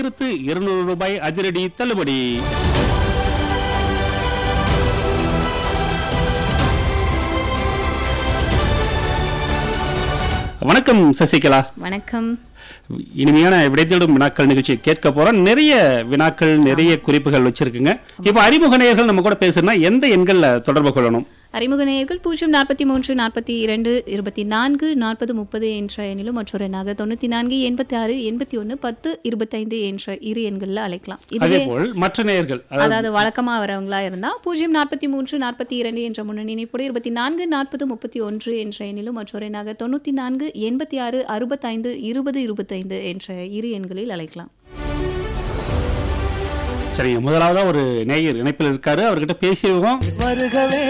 1200 அதிரடி தள்ளுபடி. வணக்கம் சசிகலா. வணக்கம். இனிமையான விடைத்தேடும் வினாக்கள் நிகழ்ச்சியை கேட்க போறோம். நிறைய வினாக்கள், நிறைய குறிப்புகள் வச்சிருக்குங்க. இப்ப அறிமுக நேயர்கள் நம்ம கூட பேசுறதுன்னா எந்த எண்கள்ல தொடர்பு கொள்ளணும்? அறிமுக நேயர்கள் 043 42 24 40 30 என்ற எண்ணிலும் மற்றொரு எண்ணாக 94 86 81 10 25 என்ற இரு எண்களில் அழைக்கலாம். இதேபோல் மற்ற நேயர்கள், அதாவது வழக்கமா வரவங்களா இருந்தா 043 42 என்ற முன்னணி இணைப்போடு 24 40 31 என்ற எண்ணிலும் மற்றொரு எண்ணாக 94 86 65 20 25 என்ற இரு எண்களில் அழைக்கலாம். சரிங்க, முதலாவதா ஒரு நேயர் இணைப்பில் இருக்காரு, அவர்கிட்ட பேசிடுவோம். வருகவே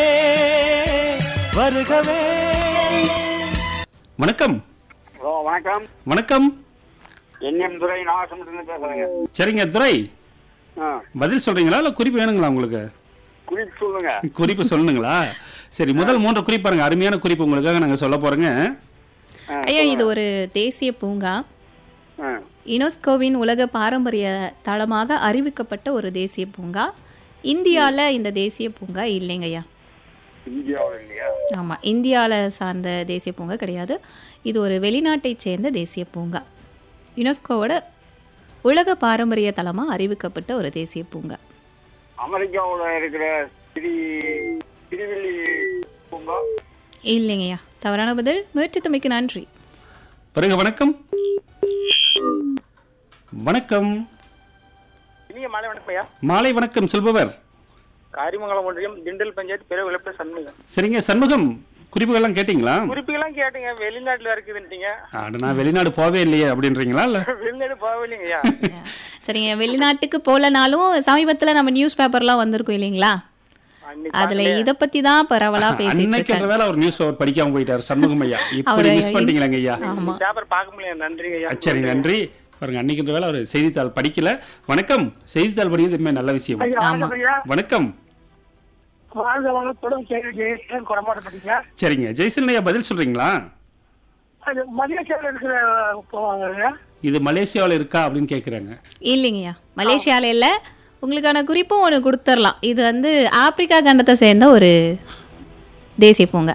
வருகவே. வணக்கம். வணக்கம். வணக்கம். என் துரை நாகசமுத்திரத்துல பேசுறேங்க. சரிங்க துரை, பதில் சொல்றீங்களா இல்ல குறிப்பு வேணுங்களா உங்களுக்கு? குறிப்பு சொல்லுங்க. குறிப்பு சொல்லணுங்களா? சரி, முதல் 3 குறிப்பு பாருங்க, அருமையான குறிப்பு உங்களுக்காக நாங்க சொல்ல போறோங்க. ஐயா, இது ஒரு தேசிய பூங்கா, யுனெஸ்கோவின் உலக பாரம்பரிய தளமாக அறிவிக்கப்பட்ட ஒரு தேசிய பூங்கா. இந்தியாவில் இந்த தேசிய பூங்கா இல்லைங்கய்யா. ஆமாம், இந்தியாவில் சார்ந்த தேசிய பூங்கா கிடையாது. இது ஒரு வெளிநாட்டை சேர்ந்த தேசிய பூங்கா, யுனெஸ்கோவோட உலக பாரம்பரிய தளமாக அறிவிக்கப்பட்ட ஒரு தேசிய பூங்கா. அமெரிக்காவோட இருக்கிற திருவெள்ளி பூங்கா இல்லைங்கய்யா, தவறான பதில். முயற்சித்தமைக்கு நன்றி. பாருங்க, வணக்கம். வணக்கம். இனிய மாலை வணக்கம் ஐயா. மாலை வணக்கம் சொல்பவர் காரிமங்கலம் ஒன்றியம் திண்டல் பஞ்சாயத்து பிற விளப்பு சண்முகம். சரிங்க சண்முகம், குறிப்புகள்லாம் கேட்டீங்களா? குறிப்புகள்லாம் கேட்டுங்க. வெளிநாட்டுல இருக்குதுன்றீங்க. நான் வெளிநாடு போவே இல்லையே அப்படின்றீங்களா? இல்ல வெளிநாடு போகவே இல்லைங்கய்யா. சரிங்க, வெளிநாட்டுக்கு போலனாலும் சமீபத்தில் நம்ம நியூஸ் பேப்பர்லாம் வந்திருக்கோம் இல்லைங்களா, அதுல இத பத்தி தான் பரவலா பேசிட்டு இருக்காங்க. வேலை ஒரு நியூஸ் பேப்பர் படிக்காம போயிட்டாரு சண்முகம் ஐயா. இப்படி மிஸ் பண்ணிட்டீங்களா ஐயா? பேப்பர் பார்க்க முடியல. நன்றி ஐயா. சரி, நன்றி. பாருங்க, அன்னைக்கு வேலை ஒரு செய்தித்தாள் படிக்கல. வணக்கம். செய்தித்தாள் படிக்கிறது நல்ல விஷயம். வணக்கம். சரிங்க, ஜெய்சல் ஐயா பதில் சொல்றீங்களா? இது மலேசியாவில் இருக்கா அப்படின்னு கேக்குறாங்க. இல்லைங்கய்யா, மலேசியால இல்ல. உங்களுக்கான குறிப்பும் ஒன்று கொடுத்துடலாம். இது வந்து ஆப்பிரிக்கா கண்டத்தை சேர்ந்த ஒரு தேசிய பூங்கா.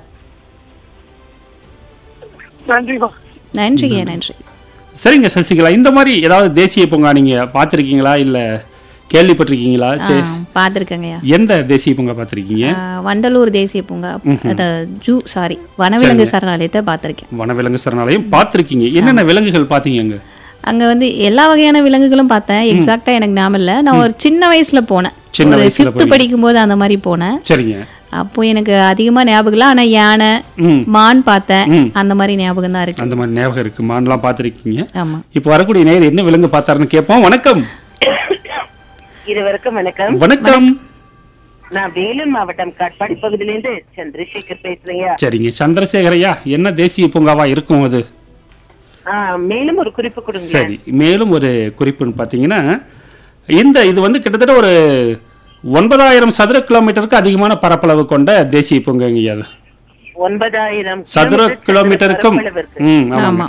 நன்றிங்க, நன்றி. சரிங்க சசிகலா, இந்த மாதிரி ஏதாவது தேசிய பூங்கா நீங்க பாத்திருக்கீங்களா இல்ல கேள்விப்பட்டிருக்கீங்களா? பாத்திருக்கேங்கய்யா. எந்த தேசிய பூங்கா பாத்திருக்கீங்க? வண்டலூர் தேசிய பூங்கா, வனவிலங்கு சரணாலயத்தை பாத்திருக்கேன். வனவிலங்கு சரணாலயம் பாத்திருக்கீங்க. என்னென்ன விலங்குகள் பாத்தீங்க அங்க? அங்க வந்து எல்லா வகையான விலங்குகளும் பார்த்தேன். எக்ஸாக்டா எனக்கு ஞாபகம் இல்ல. நான் ஒரு சின்ன வயசுல போனேன், ஒரு 5th படிக்கும் போது அந்த மாதிரி போனேன். சரிங்க. அப்போ எனக்கு அதிகமா ஞாபகம் இல்ல. ஆனா யானை, மான் பார்த்தேன், அந்த மாதிரி ஞாபகம் தான் இருக்கு. அந்த மாதிரி ஞாபகம் இருக்கு, மான்லாம் பாத்திருக்கீங்க. ஆமா. இப்போ வரக்கூடிய நேயர் என்ன விலங்கு பார்த்தாருன்னு கேட்போம். வணக்கம். இருவருக்கும் வணக்கம். வணக்கம். நான் வேலூர் மாவட்டம் காட்பாடி பகுதியிலிருந்து சந்திரசேகர் பேசுறேங்க. சரிங்க சந்திரசேகர் ஐயா, என்ன தேசிய பூங்காவா இருக்கும் அது? மேலும் ஒரு குறிப்பு கொடுங்க. சரி, மேலும் ஒரு குறிப்புன்னு பாத்தீங்கன்னா, இது வந்து கிட்டத்தட்ட ஒரு 9000 சதுர கிலோமீட்டருக்கு அதிகமான பரப்பளவு கொண்ட தேசிய பூங்காங்க அது. 9000 சதுர கிலோமீட்டருக்கும். ஆமா.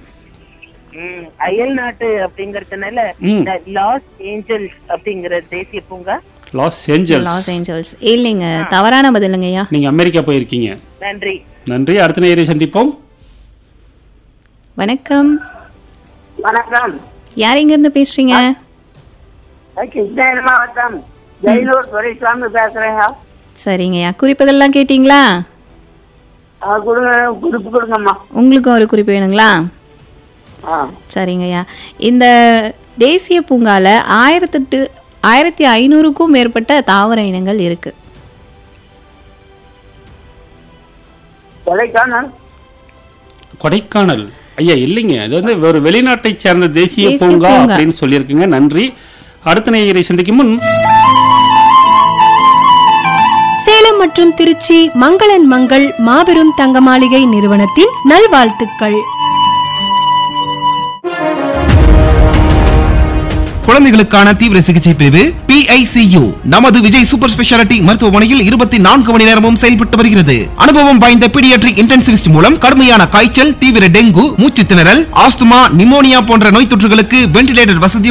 அயல் நாட்டு அப்படிங்கறதுனால லாஸ் ஏஞ்சல்ஸ் அப்படிங்கிற தேசிய பூங்கா. லாஸ் ஏஞ்சல்ஸ் இல்லைங்க, தவறான பதிலுங்கய்யா. நீங்க அமெரிக்கா போயிருக்கீங்க. நன்றி. நன்றி. அடுத்த நேயரை சந்திப்போம். வணக்கம். வணக்கம். யார் இங்க இருந்து பேசுறீங்க? மாவட்டம் ஜெயலூர் துரைசாமி பேசுறேங்க. சரிங்கய்யா, குறிப்புகள்லாம் கேட்டீங்களா? குறிப்பு கொடுங்கம்மா. உங்களுக்கும் ஒரு குறிப்பு வேணுங்களா? சரிங்கய்யா, இந்த தேசிய பூங்கால 1500க்கும் மேற்பட்ட தாவர இனங்கள் இருக்கு. கொடைக்கானல் ஐயா இல்லைங்க, அது வந்து ஒரு வெளிநாட்டை சேர்ந்த தேசிய பூங்கா அப்படின்னு சொல்லியிருக்குங்க. நன்றி. அடுத்த நேயரை சந்திக்கும் முன், சேலம் மற்றும் திருச்சி மங்களன் மங்கள் மாபெரும் தங்க மாளிகை நிறுவனத்தின் நல்வாழ்த்துக்கள். குழந்தைகளுக்கான தீவிர சிகிச்சை பிரிவு PICU நமது விஜய் சூப்பர் ஸ்பெஷாலிட்டி மருத்துவமனையில் 24 மணி நேரமும் செயல்பட்டு வருகிறது. அனுபவம் வாய்ந்த பீடியாட்ரிக் இன்டென்சிவிஸ்ட் மூலம் கடுமையான காய்ச்சல், தீவிர டெங்கு, மூச்சு திணறல், ஆஸ்துமா, நிமோனியா போன்ற நோய் தொற்றுகளுக்கு வென்டிலேட்டர் வசதி